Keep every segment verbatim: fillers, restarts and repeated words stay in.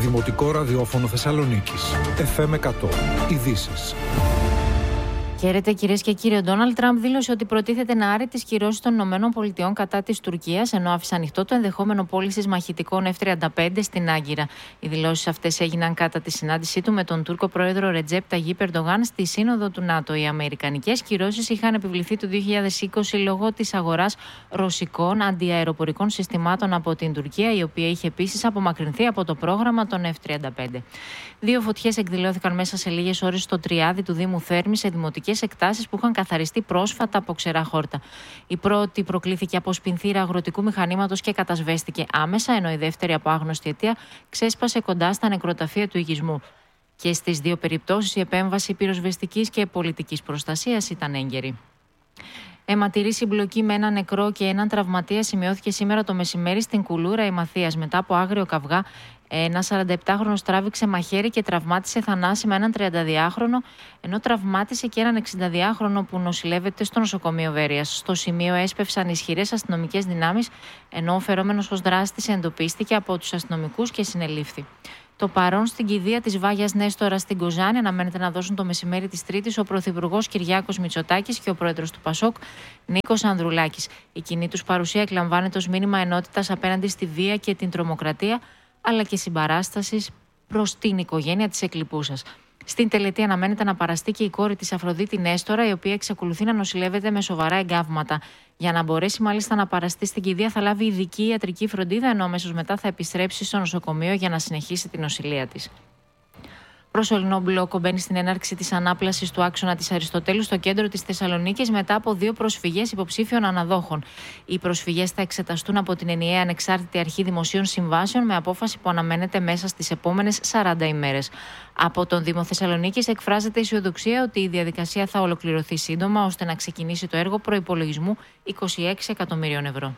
Δημοτικό ραδιόφωνο Θεσσαλονίκης. εφ εμ εκατό. Ειδήσεις. Χαίρετε κυρίες και κύριοι. Ο Ντόναλντ Τραμπ δήλωσε ότι προτίθεται να άρει τις κυρώσεις των ΗΠΑ κατά της Τουρκίας, ενώ άφησε ανοιχτό το ενδεχόμενο πώλησης μαχητικών εφ τριάντα πέντε στην Άγκυρα. Οι δηλώσεις αυτές έγιναν κατά τη συνάντησή του με τον Τούρκο πρόεδρο Ρετζέπ Ταγίπ Ερντογάν στη Σύνοδο του ΝΑΤΟ. Οι αμερικανικές κυρώσεις είχαν επιβληθεί το δύο χιλιάδες είκοσι λόγω της αγοράς ρωσικών αντιαεροπορικών συστημάτων από την Τουρκία, η οποία είχε επίσης απομακρυνθεί από το πρόγραμμα των εφ τριάντα πέντε. Δύο φωτιές εκδηλώθηκαν μέσα σε λίγες ώρες στο Τριάδι του Δήμου Θέρμης σε δημοτικές εκτάσεις που είχαν καθαριστεί πρόσφατα από ξερά χόρτα. Η πρώτη προκλήθηκε από σπινθήρα αγροτικού μηχανήματος και κατασβέστηκε άμεσα, ενώ η δεύτερη από άγνωστη αιτία ξέσπασε κοντά στα νεκροταφεία του οικισμού. Και στις δύο περιπτώσεις η επέμβαση πυροσβεστικής και πολιτικής προστασίας ήταν έγκαιρη. Αιματηρή συμπλοκή με έναν νεκρό και έναν τραυματία σημειώθηκε σήμερα το μεσημέρι στην Κουλούρα Ημαθίας. Μετά από άγριο καυγά, ένας σαρανταεπτάχρονος τράβηξε μαχαίρι και τραυμάτισε θανάσιμα έναν τριανταδυάχρονο, ενώ τραυμάτισε και έναν εξηνταδυάχρονο που νοσηλεύεται στο νοσοκομείο Βέρειας. Στο σημείο έσπευσαν ισχυρές αστυνομικές δυνάμεις, ενώ ο φερόμενος ως δράστης εντοπίστηκε από τους αστυνομικούς και συνελήφθη. Το παρόν στην κηδεία της Βάγιας Νέστορα στην Κοζάνη αναμένεται να δώσουν το μεσημέρι της Τρίτης ο Πρωθυπουργός Κυριάκος Μητσοτάκης και ο Πρόεδρος του Πασόκ Νίκος Ανδρουλάκης. Η κοινή τους παρουσία εκλαμβάνεται ως μήνυμα ενότητας απέναντι στη βία και την τρομοκρατία, αλλά και συμπαράστασης προς την οικογένεια της εκλειπούσας. Στην τελετή αναμένεται να παραστεί και η κόρη της Αφροδίτη Νέστορα, η οποία εξακολουθεί να νοσηλεύεται με σοβαρά εγκάβματα. Για να μπορέσει μάλιστα να παραστεί στην κηδεία, θα λάβει ειδική ιατρική φροντίδα, ενώ αμέσως μετά θα επιστρέψει στο νοσοκομείο για να συνεχίσει την νοσηλεία της. Προσωρινό μπλόκο μπαίνει στην έναρξη της ανάπλασης του άξονα της Αριστοτέλου στο κέντρο της Θεσσαλονίκης μετά από δύο προσφυγές υποψήφιων αναδόχων. Οι προσφυγές θα εξεταστούν από την ενιαία ανεξάρτητη αρχή δημοσίων συμβάσεων με απόφαση που αναμένεται μέσα στις επόμενες σαράντα ημέρες. Από τον Δήμο Θεσσαλονίκης εκφράζεται αισιοδοξία ότι η διαδικασία θα ολοκληρωθεί σύντομα ώστε να ξεκινήσει το έργο προϋπολογισμού είκοσι έξι εκατομμυρίων ευρώ.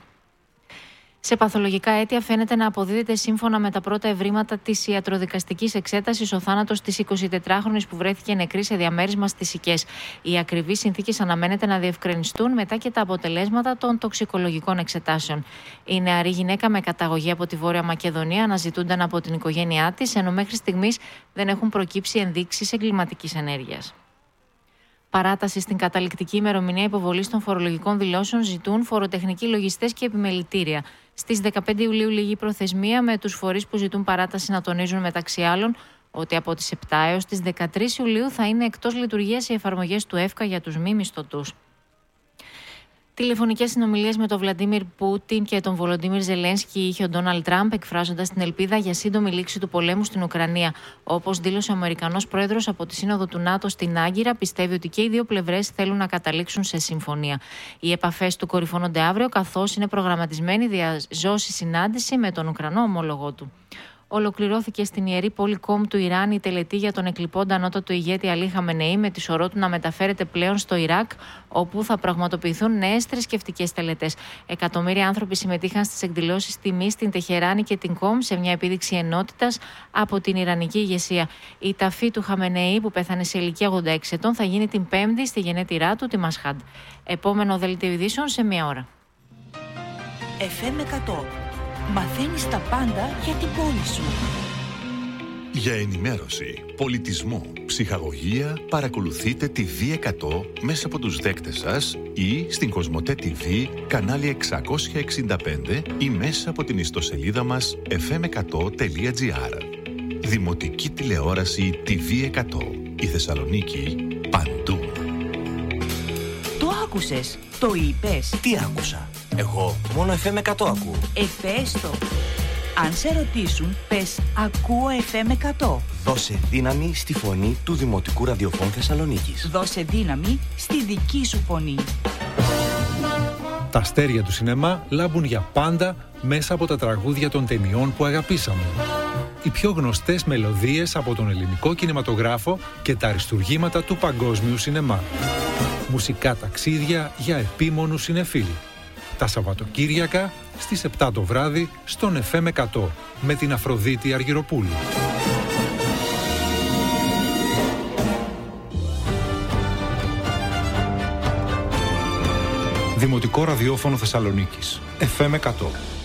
Σε παθολογικά αίτια φαίνεται να αποδίδεται σύμφωνα με τα πρώτα ευρήματα της ιατροδικαστικής εξέτασης ο θάνατος της εικοσιτετράχρονης που βρέθηκε νεκρή σε διαμέρισμα στις Οικές. Οι ακριβείς συνθήκες αναμένεται να διευκρινιστούν μετά και τα αποτελέσματα των τοξικολογικών εξετάσεων. Η νεαρή γυναίκα με καταγωγή από τη Βόρεια Μακεδονία αναζητούνταν από την οικογένειά της, ενώ μέχρι στιγμής δεν έχουν προκύψει ενδείξεις εγκληματικής ενέργειας. Παράταση στην καταληκτική ημερομηνία υποβολής των φορολογικών δηλώσεων ζητούν φοροτεχνικοί λογιστές και επιμελητήρια. Στις δεκαπέντε Ιουλίου λήγει προθεσμία, με τους φορείς που ζητούν παράταση να τονίζουν μεταξύ άλλων ότι από τις επτά έως τις δεκατρείς Ιουλίου θα είναι εκτός λειτουργίας οι εφαρμογές του ΕΦΚΑ για τους μη μισθωτούς. Τηλεφωνικές συνομιλίες με τον Βλαντίμιρ Πούτιν και τον Βολοντίμιρ Ζελένσκι είχε ο Ντόναλντ Τραμπ, εκφράζοντας την ελπίδα για σύντομη λήξη του πολέμου στην Ουκρανία. Όπως δήλωσε ο Αμερικανός Πρόεδρος από τη Σύνοδο του ΝΑΤΟ στην Άγκυρα, πιστεύει ότι και οι δύο πλευρές θέλουν να καταλήξουν σε συμφωνία. Οι επαφές του κορυφώνονται αύριο, καθώς είναι προγραμματισμένη διαζώση συνάντηση με τον Ουκρανό ομόλογό του. Ολοκληρώθηκε στην ιερή πόλη Κόμ του Ιράν η τελετή για τον εκλειπώντα ανώτατο ηγέτη Αλή Χαμενεή, με τη σωρό του να μεταφέρεται πλέον στο Ιράκ, όπου θα πραγματοποιηθούν νέες θρησκευτικές τελετές. Εκατομμύρια άνθρωποι συμμετείχαν στις εκδηλώσεις τιμής στην Τεχεράνη και την Κόμ σε μια επίδειξη ενότητας από την Ιρανική ηγεσία. Η ταφή του Χαμενεή, που πέθανε σε ηλικία ογδόντα έξι ετών, θα γίνει την Πέμπτη στη γενέτειρά του, τη Μασχάντ. Επόμενο δελτίο ειδήσεων σε μία ώρα. εφ εμ εκατό. Μαθαίνεις τα πάντα για την πόλη σου. Για ενημέρωση, πολιτισμό, ψυχαγωγία, παρακολουθείτε τη βι εκατό μέσα από τους δέκτες σας ή στην Κοσμοτέ τι βι, κανάλι εξακόσια εξήντα πέντε ή μέσα από την ιστοσελίδα μας εφ εμ εκατό τελεία τζι άρ. Δημοτική τηλεόραση τι βι εκατό. Η Θεσσαλονίκη παντού. Το άκουσες, το είπες. Τι άκουσα? Εγώ μόνο εφ εμ εκατό ακούω. Εφέστο. Αν σε ρωτήσουν, πες ακούω εφ εμ εκατό. Δώσε δύναμη στη φωνή του Δημοτικού Ραδιοφώνου Θεσσαλονίκης. Δώσε δύναμη στη δική σου φωνή. Τα αστέρια του σινεμά λάμπουν για πάντα μέσα από τα τραγούδια των ταινιών που αγαπήσαμε. Οι πιο γνωστές μελωδίες από τον ελληνικό κινηματογράφο και τα αριστουργήματα του παγκόσμιου σινεμά. Μουσικά ταξίδια για επίμονους συνεφίλ. Τα Σαββατοκύριακα στις επτά το βράδυ στον εφ εμ εκατό με την Αφροδίτη Αργυροπούλου. Δημοτικό Ραδιόφωνο Θεσσαλονίκης. εφ εμ εκατό.